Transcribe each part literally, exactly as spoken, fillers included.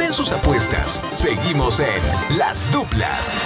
en sus apuestas. Seguimos en Las Duplas.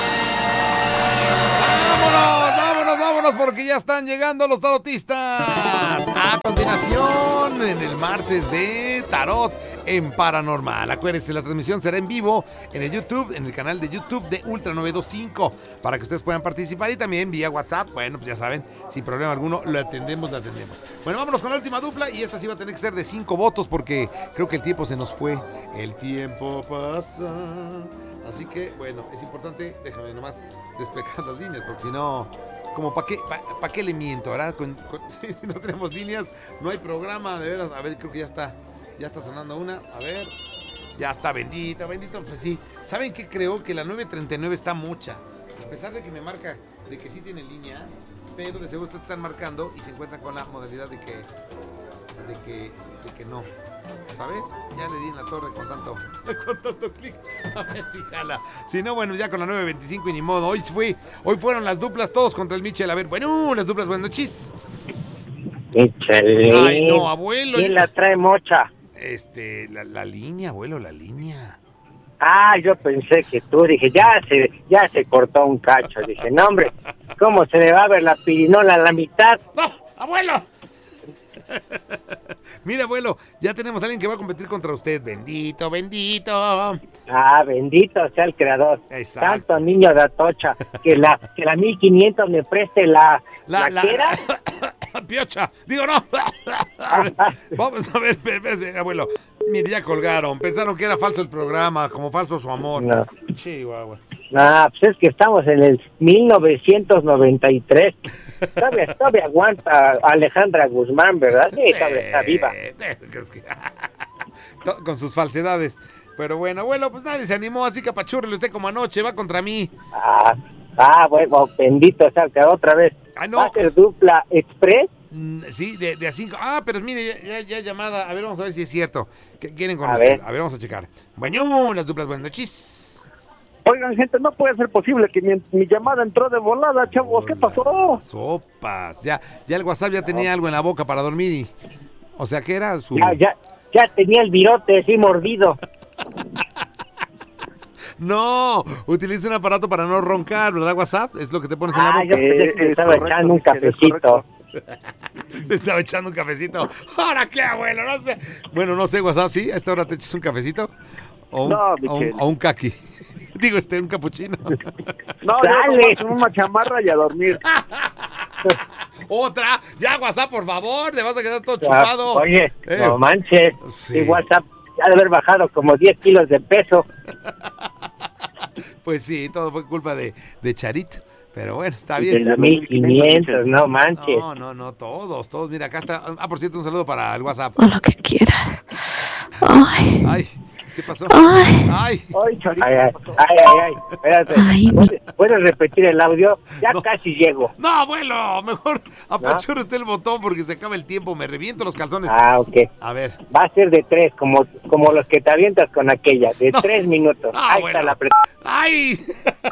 ¡Vámonos, vámonos, vámonos! Porque ya están llegando los tarotistas. A continuación, en el martes de Tarot en Paranormal. Acuérdense, la transmisión será en vivo en el YouTube, en el canal de YouTube de Ultra novecientos veinticinco, para que ustedes puedan participar, y también vía WhatsApp. Bueno, pues ya saben, sin problema alguno, lo atendemos, lo atendemos. Bueno, vámonos con la última dupla, y esta sí va a tener que ser de cinco votos, porque creo que el tiempo se nos fue. El tiempo pasa. Así que, bueno, es importante, déjame nomás despejar las líneas, porque si no, como para qué, pa, pa qué le miento, ¿verdad? Con, con, si no tenemos líneas, no hay programa, de veras. A ver, creo que ya está, ya está sonando una, a ver, ya está, bendito, bendito, pues sí. ¿Saben qué? Creo que la nueve treinta y nueve está mucha, a pesar de que me marca de que sí tiene línea, pero de seguro ustedes están marcando y se encuentran con la modalidad de que, de que, de que no. ¿Sabe? Ya le di en la torre con tanto, con tanto clic. A ver si jala. Si no, bueno, ya con la nueve veinticinco y ni modo. Hoy fue, hoy fueron las duplas todos contra el Michel. A ver, bueno, las duplas, bueno, chis. Michelin. Ay, no, abuelo. ¿Quién la trae mocha? Este, la, la línea, abuelo, la línea. Ah, yo pensé que tú, dije, ya se, ya se cortó un cacho. Dije, no, hombre, ¿cómo se le va a ver la pirinola a la mitad? ¡No, abuelo! Mira, abuelo, ya tenemos a alguien que va a competir contra usted. Bendito, bendito. Ah, bendito sea el creador. Exacto. Tanto niño de Atocha, que la, que la mil quinientos me preste la... La, ¿La, la, qué era? Piocha, digo no. A ver, vamos a ver, espérese, abuelo. Mire, ya colgaron. Pensaron que era falso el programa, como falso su amor. No. Chihuahua. Ah, pues es que estamos en el mil novecientos noventa y tres. Todavía, todavía aguanta Alejandra Guzmán, ¿verdad? Sí, todavía está viva. Con sus falsedades. Pero bueno, abuelo, pues nadie se animó, así que apachúrrele usted como anoche, va contra mí. Ah, ah bueno, bendito sea que otra vez. Ah, no. ¿Va a ser dupla express? Mm, sí, de, de a cinco. Ah, pero mire, ya, ya, ya llamada. A ver, vamos a ver si es cierto. ¿Qué quieren con a usted? Ver. A ver, vamos a checar. Bueno, las duplas, buenas noches. Oigan, gente, no puede ser posible que mi, mi llamada entró de volada, chavos. ¿Qué pasó? Sopas. Ya, ya el WhatsApp ya tenía algo en la boca para dormir y... O sea, ¿qué era su...? Ya, ya, ya tenía el virote así mordido. No, utiliza un aparato para no roncar, ¿verdad, WhatsApp? Es lo que te pones en la Ah, boca. yo pensé que estaba correcto, echando un Michelle, es cafecito. Se estaba echando un cafecito. ¿Ahora qué, abuelo? No sé. Bueno, no sé, WhatsApp, ¿sí? ¿A esta hora te echas un cafecito? ¿O un, No, o un, o un caqui? Digo, este, un capuchino. No, Dale. yo con una chamarra y a dormir. Otra. Ya, WhatsApp, por favor. Te vas a quedar todo chupado. Oye, Eh. no manches. Sí. Y WhatsApp ya de haber bajado como diez kilos de peso. Pues sí, todo fue culpa de, de Charito. Pero bueno, está De bien. la mil quinientos, no manches. No, no, no, todos, todos. Mira, acá está. Ah, por cierto, un saludo para el WhatsApp. O lo que quieras. Ay, Ay, ¿qué pasó? ay, Ay. Ay, Charito. Ay, ay, ay, ay, ay, espérate. Ay, ¿Puedes, puedes repetir el audio? Ya No. casi llego. No, abuelo, mejor apachurre usted el botón porque se acaba el tiempo. Me reviento los calzones. Ah, ok. A ver. Va a ser de tres, como, como los que te avientas con aquella, de No. tres minutos. No, Ahí bueno. está la pre- ¡Ay!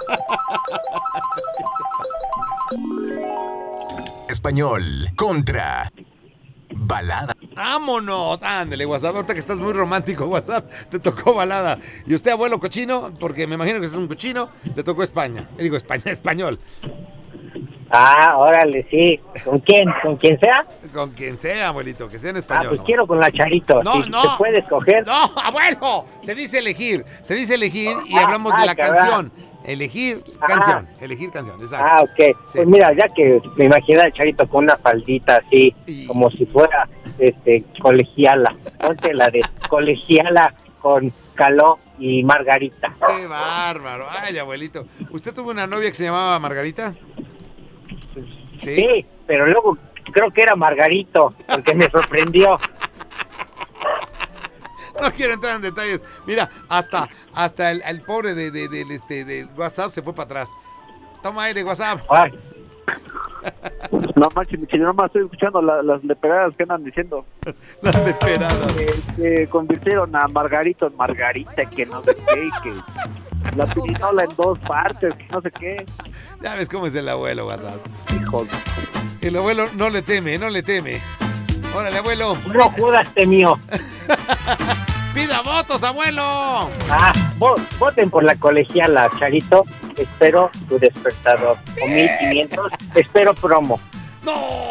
Español contra balada. ¡Vámonos! Ándale, WhatsApp. Ahorita que estás muy romántico, WhatsApp, te tocó balada. Y usted, abuelo cochino, porque me imagino que es un cochino, le tocó España. Eh, Digo, España, español. Ah, órale, sí. ¿Con quién? ¿Con quién sea? Con quien sea, abuelito, que sea en Ah, español. pues ¿no? quiero con la Charito. No, si no. se puede escoger. ¡No, abuelo! Se dice elegir. Se dice elegir y Ah, hablamos de ah, la caray. canción. Elegir Ah. canción. Elegir canción, exacto. Ah, ok. Sí. Pues mira, ya que me imagino al Charito con una faldita así, Y- como si fuera este colegiala. Ponte la de colegiala con Caló y Margarita. ¡Qué bárbaro! ¡Ay, abuelito! ¿Usted tuvo una novia que se llamaba Margarita? Sí. Sí, pero luego creo que era Margarito, porque me sorprendió. No quiero entrar en detalles. Mira, hasta hasta el, el pobre de, de, del, este, del WhatsApp se fue para atrás. Toma aire, WhatsApp. Ay, No manches, Michelle, nomás estoy escuchando la- las leperadas que andan diciendo. Las desperadas. Que, que convirtieron a Margarito en Margarita, que no sé qué, y que la pirinola en dos partes, que no sé qué. Ya ves cómo es el abuelo, WhatsApp. Hijos. El abuelo no le teme, no le teme. Órale, abuelo. no judas mío. Pida votos, abuelo. Ah, vo- voten por la colegiala, Charito. Espero tu despertador. O mil quinientos. Espero promo. No.